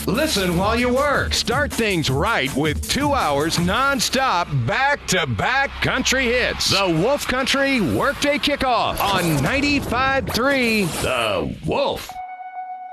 Listen while you work. Start things right with 2 hours nonstop back-to-back country hits. The Wolf Country Workday Kickoff on 95.3 The Wolf.